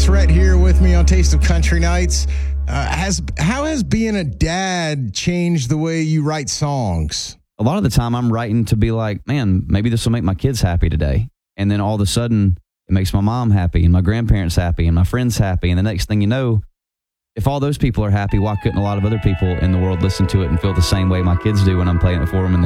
Chris Rhett here with me on Taste of Country Nights. How has being a dad changed the way you write songs? A lot of the time I'm writing to be like, man, maybe this will make my kids happy today. And then all of a sudden it makes my mom happy and my grandparents happy and my friends happy. And the next thing you know, if all those people are happy, why couldn't a lot of other people in the world listen to it and feel the same way my kids do when I'm playing it for them in the